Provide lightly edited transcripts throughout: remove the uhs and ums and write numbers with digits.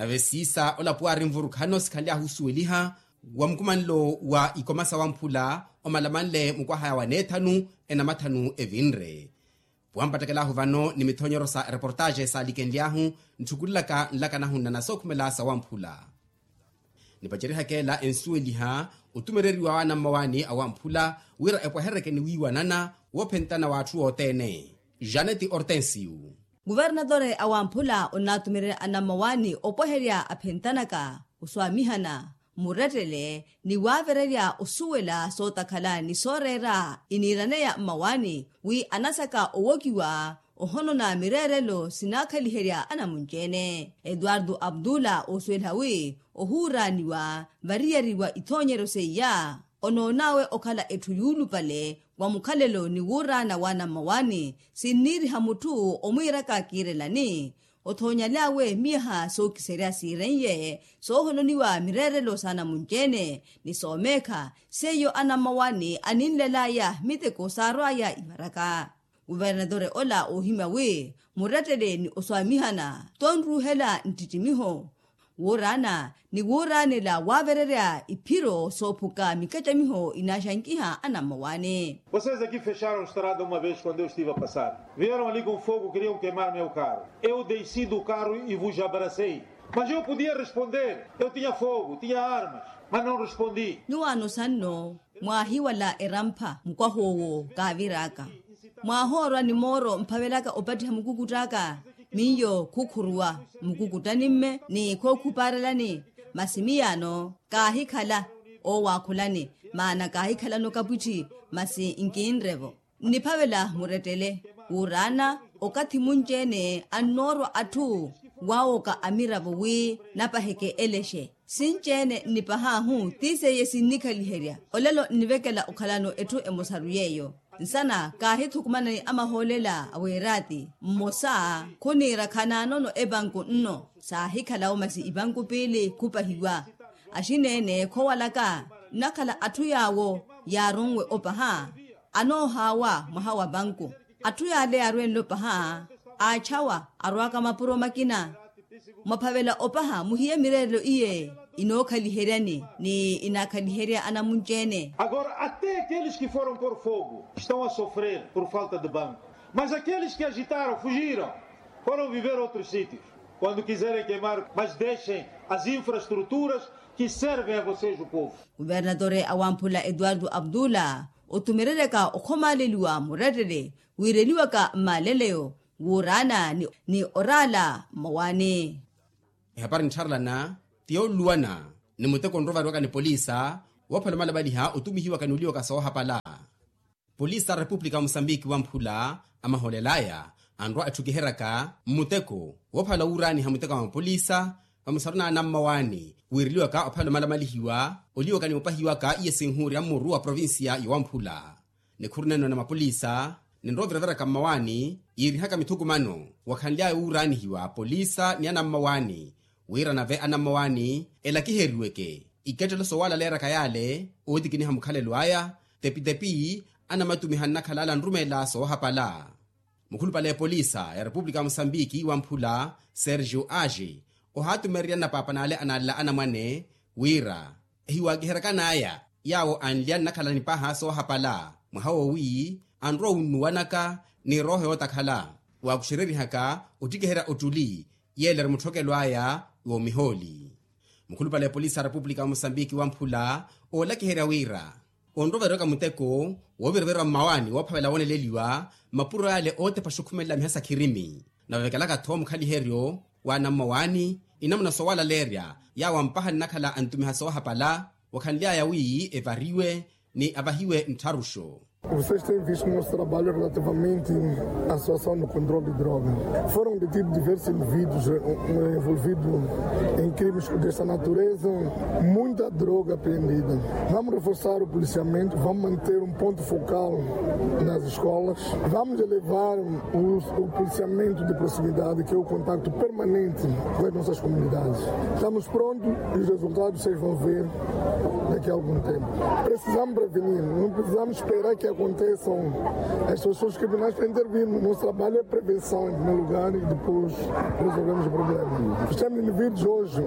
na vesisa olapuari mvurukano sikhalia husueliha wa mkumanlo wa ikomasa wa mphula omalamanle mukwahaya wa nethanu ena mathanu evinre puampatekelahu vano ni mithonyero sa reportage sa likenliahu nthukulilaka nlakanahu nanasokhumela sa wa mphula nipacirihakela ensueliha utumereriwa wa namawani awa mphula wira epwahereke ni wiiwanana wophentana wathu otene Janeti Hortensiu. Gubernadore awamphula onatumirere anamawani opoheria aphentanaka uswamihana muretele ni wavereria usuwela sotakhala ni sorera iniraneya mawani wi anasaka owokiwa ohono na mirerelo sinakhaliheria anamunjene Eduardo Abdullah oswelhawi ohuraniwa variyariwa ithonyero seya ono nawe okhala ethuyulu pale wa mukhalelo ni wurana wana mawani siniri hamutu omwiraka kirelani othonya lawe miha sokiseria sirenye sohononiwa mirerelo sana munjene ni someka seyo ana mawani aninlelaya miteko sarwaya imaraka gubernadore ola ohimawe muratele ni oswamihana tonruhela ntitimiho wurana ni wuranela wavererea ipiro sopuka mikachamiho inashankiha anamawani. Vocês aqui fecharam a estrada uma vez quando eu estive a passar. Vieram ali com fogo, queriam queimar meu carro. Eu desci do carro e vos abracei. Mas eu podia responder. Eu tinha fogo, tinha armas, mas não respondi. Nuano sanno, mwahiwala erampa mkwahowo kaviraka. Mwahorwa ni moro mpawelaka opatiha mkukutaka. Miyo kukurua mukukutanimme ni kokuparelani masimiyano kahikhala o wakhulani mana kahikhala no kapuchi masi inkinrevo niphavela muretele urana okathimunjene anoro athu waoka amiravo wi napaheke eleshe sinjene nipahahu tiseye sinnikhaliheria olelo nivekela okhalano ethu emosaruyeyo nsana kahithukumana amaholela awerati mmosa khunira khanano no ebanku nno sahikhala umasi ibanku pele kupahiwa ashinene khowalaka nakhala athu yawo yarongwe opaha ano hawa mahawa banku athu yale arwenlo paha achawa arwaka mapuro makina maphavela opaha muhiye mirelo iye inokhaliherani ni inakhaliheria anamunjene. Agora até aqueles que foram por fogo estão a sofrer por falta de banco, mas aqueles que agitaram, fugiram, foram viver outros sítios. Quando quiserem queimar, mas deixem as infraestruturas que servem a vocês o povo. Gubernadore awamphula Eduardo Abdullah otumereleka okhomaleliwa muretele wireliwaka maleleo wurana ni orala mawani. Habari ncharlana tio luana ni muteko ndrovarwaka ni polisa waphala malabaliha utumihiwa kanuliwa kasawa hapala polisa Republika Mosambiki wa mphula amaholelaya andro athukiheraka muteko waphala urani hamuteko wa polisa pamusaruna na mawani wiriliwa ka ophala malamalihiwa oliwa kani upahiwa ka yesenhuri amuru wa provinsia ya mphula ni khurneno na mapolisa ni ndrovirevera ka mawani yirihaka mithukumano wakhanlia urani hiwa polisa ni ana mawani wira na ve anamawani elakiheriweke iketelo sowala lera kayale odikini hamkhalelo aya tepi anamatumihanna khalala nrumela so hapala mukhulupala ya polisa ya Republika Mosambiki wa mphula Sergio Age ohatumeria na papanale anala anamwane wira hiwagiherekanaya yawo anlia nakhala ni paha so hapala mwahawo wi andro unuwanaka ni roho yotakhala wa kushirerihaka utikehera otuli yeler muthokelo aya wo miholi mukhulupala ya polisa Republika Mosambiki wa mphula olakihera wira ondroveroka muteko wovirevera mawani waphavela woneleliwa mapuro yale ote pashukhumela mihasa khirimi na vekelaka thomu khaliherio wana mawani inamuna sowala leria yawa mpaha nakhala antumihasa wahapala wakhanlia ya wii evariwe ni avahiwe ntharusho. Vocês têm visto nosso trabalho relativamente à situação no controle de droga. Foram detidos diversos indivíduos envolvidos em crimes dessa natureza, muita droga apreendida. Vamos reforçar o policiamento, vamos manter um ponto focal nas escolas, vamos elevar o policiamento de proximidade, que é o contato permanente com as nossas comunidades. Estamos prontos e os resultados vocês vão ver daqui a algum tempo. Precisamos prevenir, não precisamos esperar que aconteçam, as pessoas criminais para intervir. Nosso trabalho é prevenção em primeiro lugar e depois resolvemos o problema. Os indivíduos hoje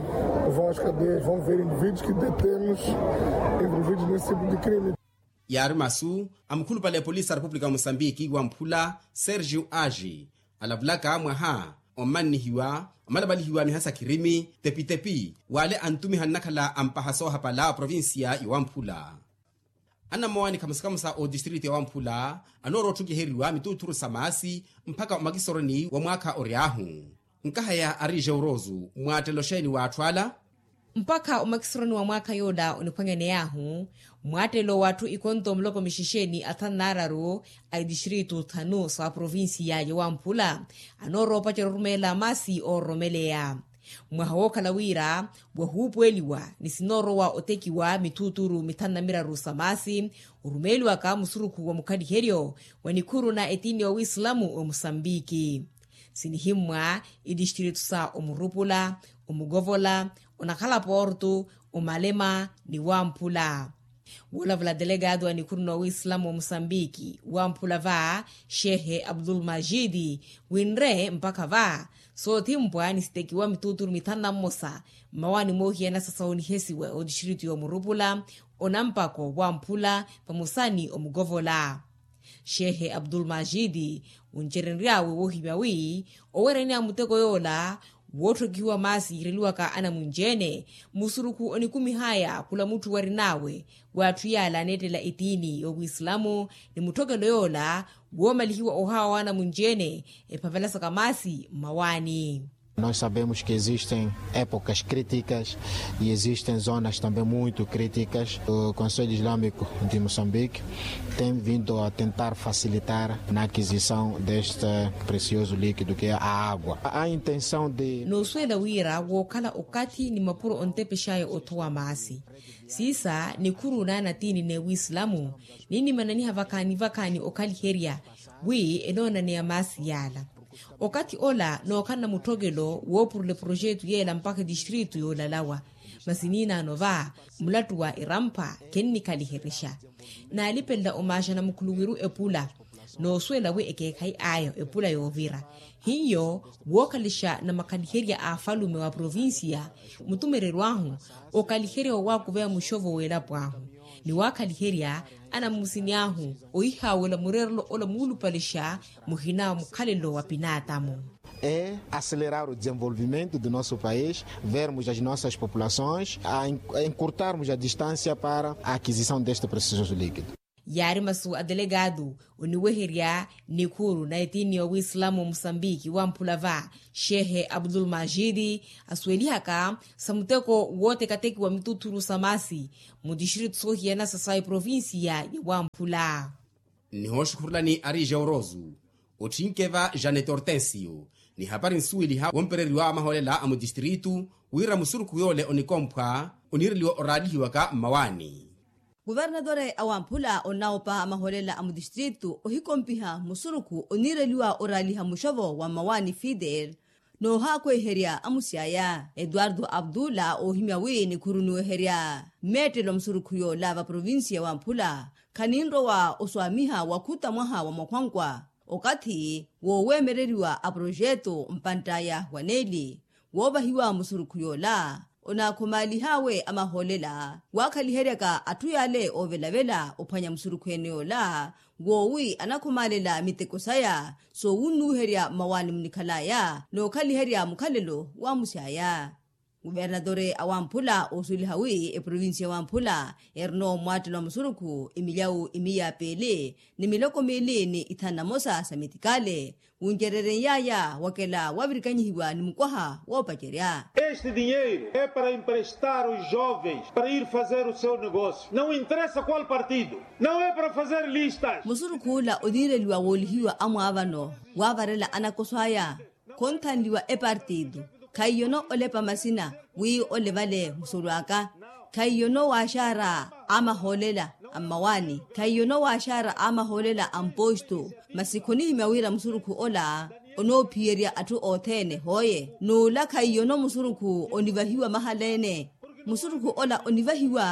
vão às cadeias, vão ver indivíduos que detemos envolvidos nesse tipo de crime. Yari masu amkhulu pale polisi Republika ya Mosambiki wa Mphula Sergio Agi alavulaka mwaha omanihiwa amalabalihiwa mihasa kirimi tepi wale antumi hannakhala ampahaso hapala provinsia ya Mphula anamowani kamusikamusa o district ya Mphula anoro tukiheriwa mituturu samasi mpaka umakisoroni wa mwaka oriahu nkahaya arije urozu mwatelosheni wa atwala mpaka umakisironi wa mwaka yoda unikwangene yahu mwatelo watu ikonto mloko mishisheni atanararu ay distritu tanu sa provinsia ya Mphula anoro pachero rumela masi o romelea mwahoka lawira wahupweliwa nisinoro wa otekiwa mituturu mitana miraru samasi urumeliwa ka musuruku wa mukadiherio wanikuru na etini wa Uislamu o Mosambiki sinihimwa idistritu sa omurupula omugovola onakhala porto umalema ni wa Mphula wala delegado wa nikuru na Uislamu wa Mosambiki wa Mphula va Shehe Abdul Majidi winre mpaka va so timpwa ni stekiwa mituturu mitana mosa mawani mohi na sasa onihesiwe o distritu ya omurupula onampako wa Mphula pamusani omugovola Shehe Abdul Majidi uncherenriawe wohimiawi owereni amuteko yola wotokiwa masi ireliwa ka ana munjene musuruku onikumi haya kula mutu warinawe watu yala netela itini ya Uislamu ni mutokelo yola womalihiwa ohawa ana munjene epavelasa kamasi mawani. Nós sabemos que existem épocas críticas e existem zonas também muito críticas. O Conselho Islâmico de Moçambique tem vindo a tentar facilitar na aquisição deste precioso líquido que é a água. A intenção de... No suela wira wokala okati ni mapuro ontepeshaye otoa masi. Sisa ni kuru na tini ne Uislamu. Nini manani havakani okali heria. Wi enona ne amasi yala. Okati ola no kana mutogelo wopurle projetu yela mpaka distritu yolalawa masinina nova mulatu wa irampa kenni kaliherisha na alipenda omasha na mukuluwiru epula no swela we ekekai ayo epula yovira hiyo wokalisha na makaliheria afalume wa provinsia mutumererwahu okaliheria wakuvea mushovo wela pwahu ni wakaliheria ana musiniahu oihawela murerlo ola mulupalisha muhina mukhalelo wa pinatamu. É acelerar o desenvolvimento do nosso país, vermos as nossas populações, a encurtarmos a distância para a aquisição deste precioso líquido. Yari masu a delegado uniweheria nikuru na etini ya Uislamu Mosambiki wa Mphula va Shehe Abdul Majidi aswelihaka samuteko wote kateki wa mituturu samasi mudishiritu sohi na sasai provinsia ya Mphula. Ni hoshukurlani arije urozu ochinkeva Janet Hortensio ni habari nsuili ha wompereriwa amaholela amu distritu wira musuruku yole onikompwa oniriliwa oradihiwa ka mawani. Gubernadore wa Mphula onaopa amaholela amu distritu ohikompiha musuruku onireliwa oraliha mushovo wa mawani Fidel no hakwe heria amusiaya Eduardo Abdula ohimiawi ni kurunu heria metelo musuruku yo lava provinsia wa Mphula kaninro wa oswamiha wakuta mwaha wa mwankwa okati wowemereriwa a projeto mpantaya waneli wobahiwa musuruku yo la ona kumali hawe amaholela wakalihereka atuyale ovelavela ophanya musuruku eneo la wowi anakumalela mitekosaya so unuheria mawani mnikhalaya no kaliheria mukhalelo wa musiaya. Gubernadore wa Mphula osulihawi e provinsia wa Mphula erno mwatilo musuruku imilyau imiya pele ni miloko mili ni itanamosa samitikale unjerere yaya wakela wabirikanyihiwa ni mkwaha wapacheria. Este dinheiro é para emprestar os jovens para ir fazer o seu negócio. Não interessa qual partido. Não é para fazer listas. Musuruku la odireliwa wolihiwa amuavano wavarela anakoswaya kontanliwa e partido. Kayono olepa masina wi olevale musuruaka kayono washara ama holela amawani kayono washara ama holela amposto masikoni mawira musuruku ola ono pieria atu otene hoye no la kayono musuruku onivahiwa mahalene musuruku ola onivahiwa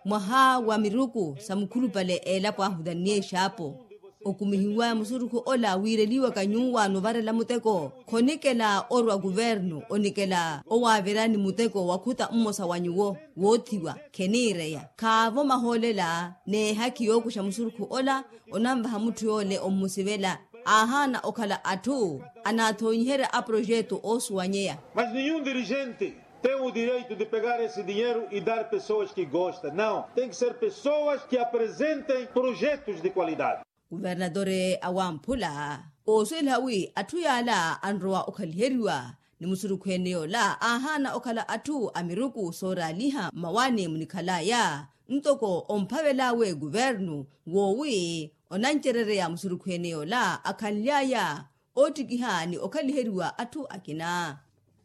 mwaha wa miruku sa mkhulupale elapo ahudanie shapo okumihiwa musuruku ola wireliwa kanyungwa novarela muteko khonikela orwa guvernu onikela owaverani muteko wakhuta mmosa wanyuwo wothiwa khenireya khavo maholela ne haki yokusha musuruku ola onamvaha muthu yole omusivela ahana okhala athu anathonyihere a projeto osuwanyeya. Mas nenhum dirigente tem o direito de pegar esse dinheiro e dar pessoas que gostam. Não, tem que ser pessoas que apresentem projetos de qualidade. Gubernadore Awamphula oswelhawi athu yala anrowa okhaliheriwa ni musurukheneo la ahana okhala athu amiruku soraliha mawane munikhalaya ntoko omphavelawe guvernu wowi onancherere ya musurukheneo la akhanlyaya otikihani okhaliheriwa athu akina.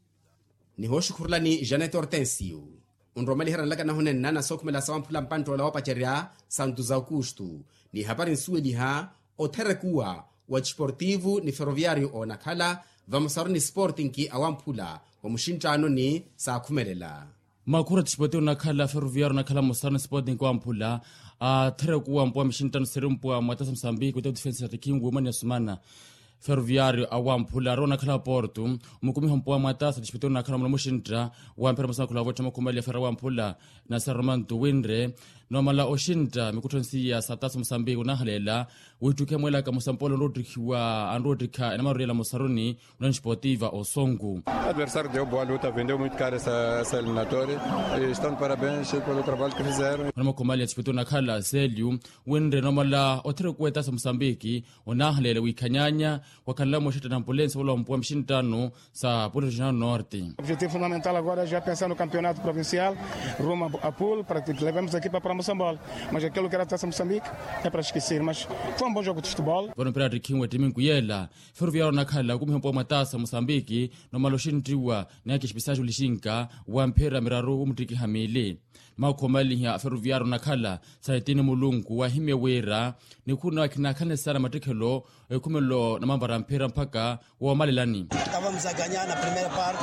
Ni hoshikhurlani Janet Hortensio unromaliherana laka nahunenna na sokumela sawamphula mpanto la wapacheria Santo za Augusto ni habari nsueliha otherekuwa wa desportivo ni ferroviário onakhala vamusaruni sporting ki awamphula wa mushinjano ni saakhumelela makura desportivo nakhala ferroviário nakhala musaruni sporting kwa amphula atherekuwa mpwa mishintano serimpwa mwatasa Msambiki kuta defense ya tikingu umani ya sumana ferroviário awamphula rona khala porto mukumi hompoa matasa desportivo nakhala mulamushintra wa mpera masana kula vota makumali ya ferra wamphula na Sarmanto Winre nomala oshinta mikutonsi ya satasa Msambiki unahalela wituke mwela ka musampolo rodrikiwa androdrika na marela musaruni na desportiva Osongo. Adversário deu boa luta, vendeu muito caro essa eliminatória e estão de parabéns pelo trabalho que fizeram. Na makumali ya desportivo nakhala Celio Winre nomala otherekuwa tasa Msambiki unahalela wikanyanya wakanla moshita na ambulância wala mpwa mshintano sa Polo Regional Norte. O objetivo fundamental agora é já pensar no campeonato provincial, rumo a Pulo, para que levemos a equipa para Moçambique. Mas aquilo que era a Taça Moçambique é para esquecer, mas foi bom jogo de futebol. Vano mpira kiwe timu kuyela ferroviário nakhala kumihompo matasa Moçambique nomaloshintriwa na kishpisajo lishinka wa mpira miraru umtiki hamili makomali ya ferroviário nakhala saitini mulungu wa himewera nikuna wakinakane sana matekelo kumelo na mambara mpira mpaka wa malelani. Estávamos a ganhar na primeira parte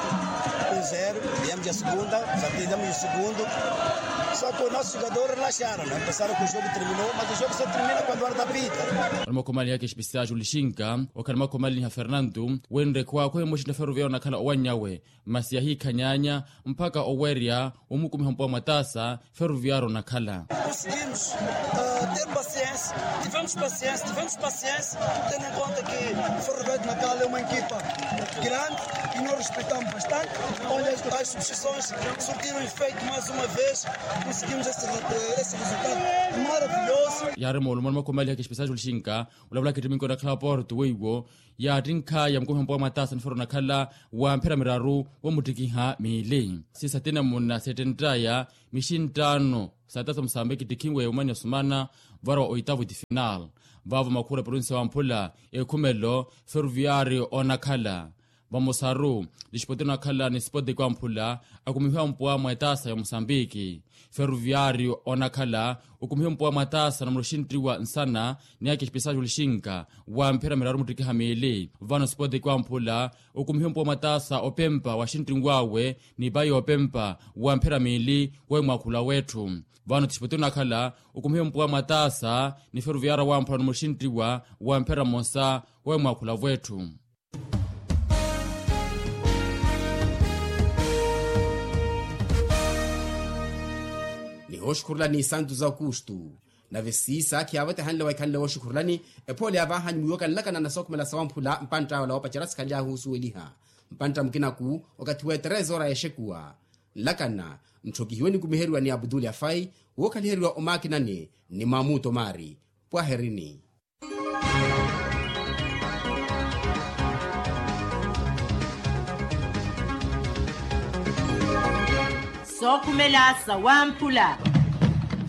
1-0, viemos a segunda, já fizemos o segundo. Só que os nossos jogadores relaxaram, né? Pensaram que o jogo terminou, mas o jogo só termina quando o árbitro apita. Makomali yake shpisajo lishinka wakana makomali ya Fernando wende kwa mwishinda ferroviário nakhala owanyawe masia hii kanyanya mpaka oweria umukumihompo matasa ferroviário nakhala. Conseguimos ter paciência, tivemos paciência, tendo em conta que o Ferroviário Nakhala é uma equipa grande e nós respeitamos bastante. Olha, as substituições surtiram efeito mais uma vez, conseguimos esse resultado maravilhoso. Yaremo ulumana makomali yake shpisajo lishinka ulabula kitiminko nakhala Porto weigo ya rinka ya mkumihompo matasa nifero nakhala wa mpira miraru wa mutikiha mili sisa tena muna setentaya mishintano satasa Msambiki tikingwe umani ya sumana vara wa oitavu di final vavo makura provinsia wa mpula ekumelo ferroviário onakhala vamosaru desportivo nakhala ni sport de kwa mpula akumihiwa mpua mwetasa ya Msambiki ferroviário onakhala ukumihiwa mpua matasa na mroshintriwa nsana ni yake shpisajo lishinka wa mpira miraru mutiki hamili vano sport de kwa mpula ukumihiwa mpua matasa opempa wa shintringwawe ni bayo opempa wa mpira mili wa mwakula wetu vano desportivo nakhala ukumihiwa mpua matasa ni ferroviário wa mpula na mroshintriwa wa mpira mosa wa mwakula wetu. hoshikhurlani Santo za Augusto na vesisa kiawate hanle waikhanle hoshikhurlani epole abahanyi muyoka nlakana na sokumela sawamphula mpanta wala wapachara khalya husuweliha mpanta mkinaku wakati wa 3 horas yeshekuwa nlakana mchokihiweni kumiheriwa ni Abdul Afai wokaliheriwa omakinani ni Mamuto Mari pwaherini. Sokumela sawamphula